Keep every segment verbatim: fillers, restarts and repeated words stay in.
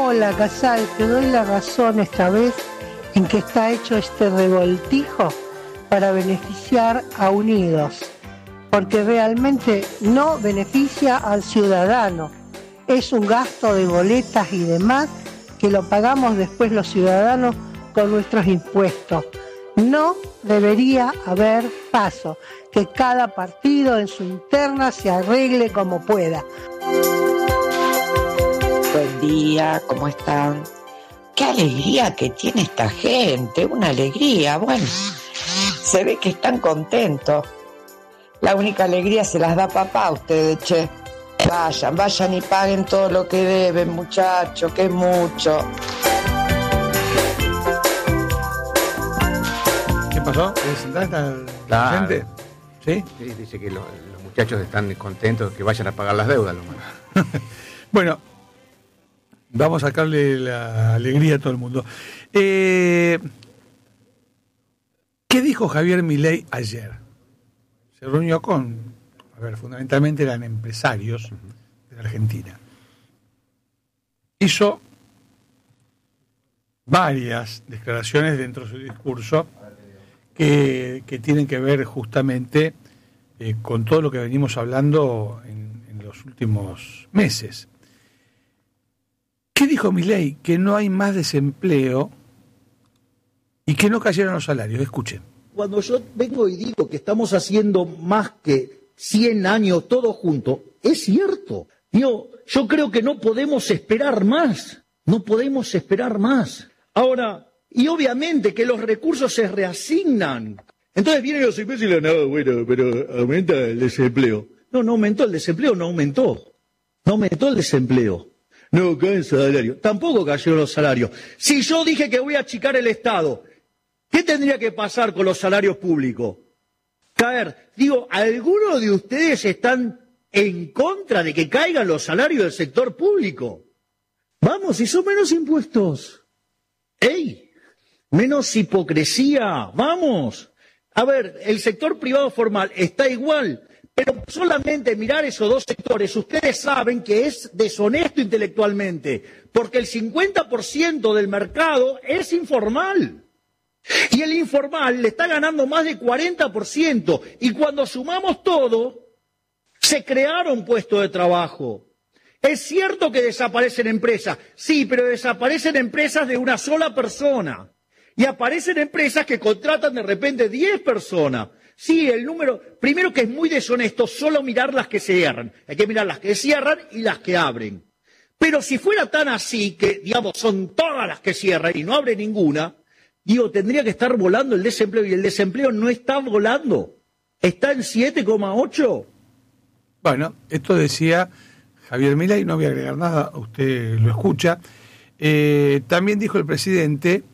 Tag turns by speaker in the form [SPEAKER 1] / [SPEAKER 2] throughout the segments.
[SPEAKER 1] Hola, Casal, te doy la razón esta vez en que está hecho este revoltijo para beneficiar a Unidos, porque realmente no beneficia al ciudadano. Es un gasto de boletas y demás que lo pagamos después los ciudadanos con nuestros impuestos. No debería haber paso, que cada partido en su interna se arregle como pueda.
[SPEAKER 2] Buen día, ¿cómo están? Qué alegría que tiene esta gente, una alegría, bueno, se ve que están contentos. La única alegría se las da papá a ustedes, che. Vayan, vayan y paguen todo lo que deben, muchachos, que es mucho.
[SPEAKER 3] ¿Qué pasó? ¿Presentaste al
[SPEAKER 4] Claro.
[SPEAKER 3] presidente? ¿Sí?
[SPEAKER 4] Sí, dice que lo- los muchachos están contentos que vayan a pagar las deudas. Nomás.
[SPEAKER 3] Bueno, vamos a sacarle la alegría a todo el mundo. Eh, ¿Qué dijo Javier Milei ayer? Se reunió con, a ver, fundamentalmente eran empresarios de la Argentina. Hizo varias declaraciones dentro de su discurso que, que tienen que ver justamente eh, con todo lo que venimos hablando en, en los últimos meses. ¿Qué dijo Milei? Que no hay más desempleo y que no cayeron los salarios. Escuchen.
[SPEAKER 5] Cuando yo vengo y digo que estamos haciendo más que cien años todos juntos, es cierto. Digo, yo creo que no podemos esperar más, no podemos esperar más. Ahora, y obviamente que los recursos se reasignan. Entonces vienen los imbéciles y dicen, no, bueno, pero aumenta el desempleo. No, no aumentó el desempleo, no aumentó. No aumentó el desempleo. No cae el salario. Tampoco cayeron los salarios. Si yo dije que voy a achicar el Estado, ¿qué tendría que pasar con los salarios públicos? Caer. Digo, ¿algunos de ustedes están en contra de que caigan los salarios del sector público? Vamos, si son menos impuestos. ¡Ey! Menos hipocresía. Vamos. A ver, el sector privado formal está igual, pero solamente mirar esos dos sectores, ustedes saben que es deshonesto intelectualmente, porque el cincuenta por ciento del mercado es informal. Y el informal le está ganando más del cuarenta por ciento. Y cuando sumamos todo, se crearon puestos de trabajo. Es cierto que desaparecen empresas, sí, pero desaparecen empresas de una sola persona. Y aparecen empresas que contratan de repente diez personas. Sí, el número, primero que es muy deshonesto solo mirar las que cierran. Hay que mirar las que cierran y las que abren. Pero si fuera tan así, que digamos son todas las que cierran y no abre ninguna, digo, tendría que estar volando el desempleo, y el desempleo no está volando. Está en siete coma ocho.
[SPEAKER 3] Bueno, esto decía Javier Milei, no voy a agregar nada, usted lo escucha. Eh, también dijo el presidente,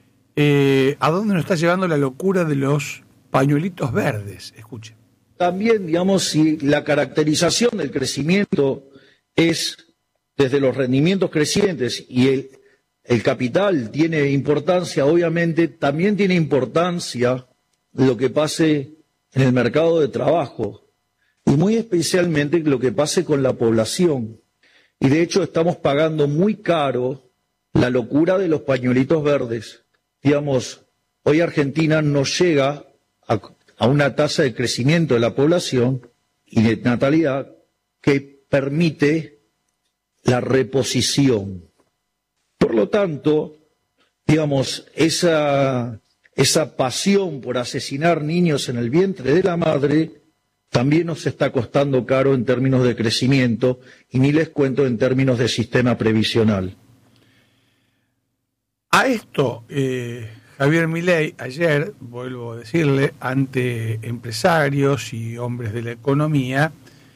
[SPEAKER 3] eh, ¿a dónde nos está llevando la locura de los pañuelitos verdes? Escuche.
[SPEAKER 5] También, digamos, si la caracterización del crecimiento es desde los rendimientos crecientes y el, el capital tiene importancia, obviamente también tiene importancia lo que pase en el mercado de trabajo y muy especialmente lo que pase con la población. Y de hecho estamos pagando muy caro la locura de los pañuelitos verdes. Digamos, hoy Argentina no llega a, a una tasa de crecimiento de la población y de natalidad que permite la reposición. Por lo tanto, digamos, esa, esa pasión por asesinar niños en el vientre de la madre también nos está costando caro en términos de crecimiento y ni les cuento en términos de sistema previsional.
[SPEAKER 3] A esto, eh, Javier Milei ayer, vuelvo a decirle, ante empresarios y hombres de la economía,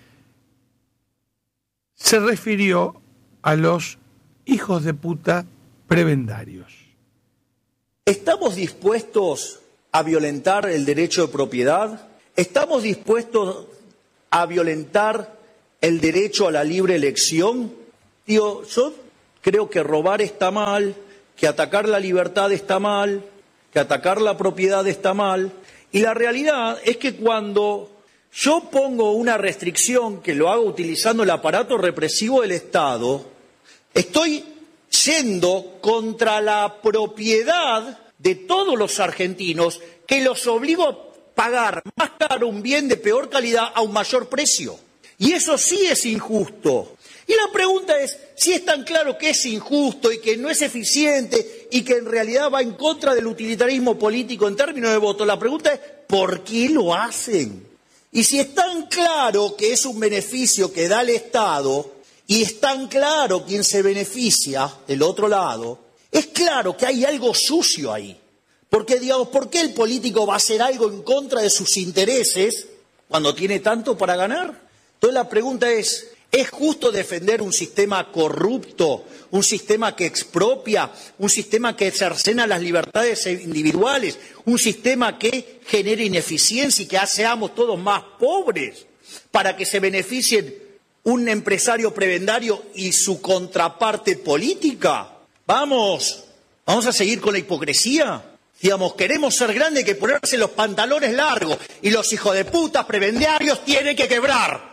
[SPEAKER 3] se refirió a los hijos de puta prebendarios.
[SPEAKER 5] ¿Estamos dispuestos a violentar el derecho de propiedad? ¿Estamos dispuestos a violentar el derecho a la libre elección? Digo, yo creo que robar está mal, que atacar la libertad está mal, que atacar la propiedad está mal. Y la realidad es que cuando yo pongo una restricción, que lo hago utilizando el aparato represivo del Estado, estoy yendo contra la propiedad de todos los argentinos, que los obligó a pagar más caro un bien de peor calidad a un mayor precio. Y eso sí es injusto. Y la pregunta es, si es tan claro que es injusto y que no es eficiente y que en realidad va en contra del utilitarismo político en términos de voto, la pregunta es, ¿por qué lo hacen? Y si es tan claro que es un beneficio que da el Estado y es tan claro quién se beneficia del otro lado, es claro que hay algo sucio ahí. Porque, digamos, ¿por qué el político va a hacer algo en contra de sus intereses cuando tiene tanto para ganar? Entonces la pregunta es, ¿es justo defender un sistema corrupto, un sistema que expropia, un sistema que cercena las libertades individuales, un sistema que genera ineficiencia y que seamos todos más pobres para que se beneficien un empresario prebendario y su contraparte política? Vamos, vamos a seguir con la hipocresía. Digamos, queremos ser grandes, que ponerse los pantalones largos y los hijos de putas prebendarios tienen que quebrar.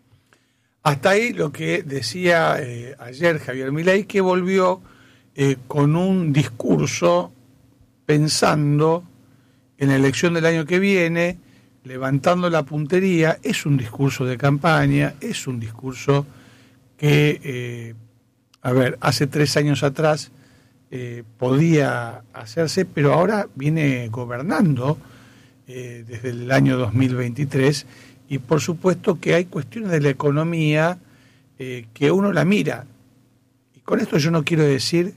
[SPEAKER 3] Hasta ahí lo que decía eh, ayer Javier Milei, que volvió eh, con un discurso pensando en la elección del año que viene, levantando la puntería. Es un discurso de campaña, es un discurso que, eh, a ver, hace tres años atrás eh, podía hacerse, pero ahora viene gobernando eh, desde el año dos mil veintitrés. Y por supuesto que hay cuestiones de la economía eh, que uno la mira. Y con esto yo no quiero decir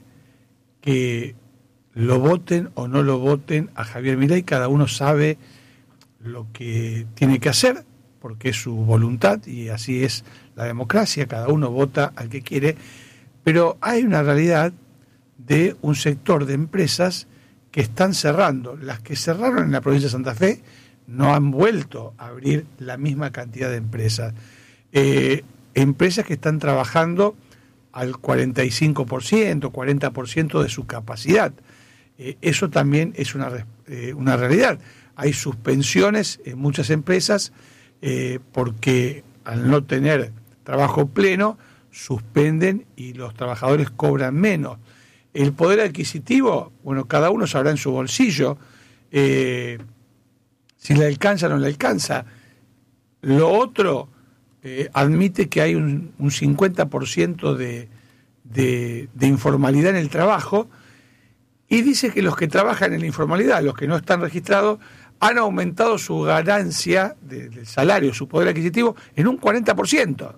[SPEAKER 3] que lo voten o no lo voten a Javier Milei. Cada uno sabe lo que tiene que hacer, porque es su voluntad y así es la democracia. Cada uno vota al que quiere. Pero hay una realidad de un sector de empresas que están cerrando. Las que cerraron en la provincia de Santa Fe no han vuelto a abrir la misma cantidad de empresas. Eh, empresas que están trabajando al cuarenta y cinco por ciento, cuarenta por ciento de su capacidad. Eh, eso también es una, eh, una realidad. Hay suspensiones en muchas empresas eh, porque al no tener trabajo pleno, suspenden y los trabajadores cobran menos. El poder adquisitivo, bueno, cada uno sabrá en su bolsillo, eh, si le alcanza o no le alcanza. Lo otro, eh, admite que hay un, un cincuenta por ciento de, de, de informalidad en el trabajo, y dice que los que trabajan en la informalidad, los que no están registrados, han aumentado su ganancia de, del salario, su poder adquisitivo, en un cuarenta por ciento.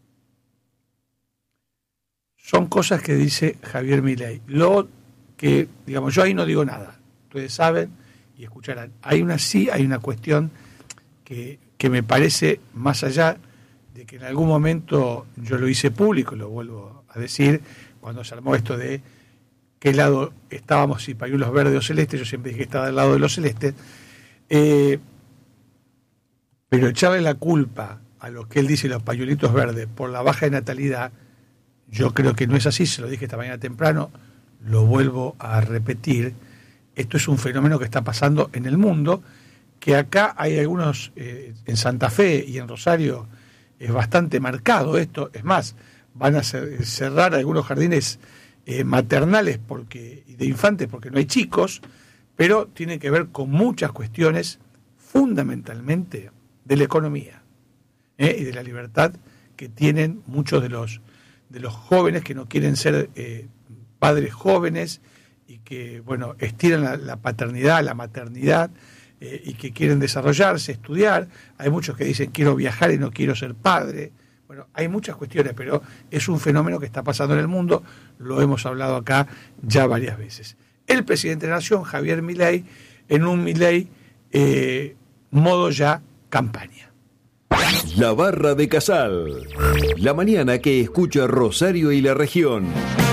[SPEAKER 3] Son cosas que dice Javier Milei. Lo que, digamos, yo ahí no digo nada. Ustedes saben y escucharán. Hay una sí, hay una cuestión que, que me parece, más allá de que en algún momento yo lo hice público, lo vuelvo a decir, cuando se armó esto de qué lado estábamos, si pañuelos verdes o celestes, yo siempre dije que estaba del lado de los celestes, eh, pero echarle la culpa a lo que él dice, los pañuelitos verdes, por la baja de natalidad, yo creo que no es así. Se lo dije esta mañana temprano, lo vuelvo a repetir. Esto es un fenómeno que está pasando en el mundo, que acá hay algunos, eh, en Santa Fe y en Rosario es bastante marcado esto. Es más, van a cerrar algunos jardines eh, maternales porque y de infantes porque no hay chicos, pero tiene que ver con muchas cuestiones, fundamentalmente de la economía eh, y de la libertad que tienen muchos de los, de los jóvenes que no quieren ser eh, padres jóvenes, y que, bueno, estiran la, la paternidad, la maternidad, eh, y que quieren desarrollarse, estudiar. Hay muchos que dicen, quiero viajar y no quiero ser padre. Bueno, hay muchas cuestiones, pero es un fenómeno que está pasando en el mundo, lo hemos hablado acá ya varias veces. El presidente de la Nación, Javier Milei, en un Milei eh, modo ya campaña.
[SPEAKER 6] La Barra de Casal, la mañana que escucha Rosario y la región.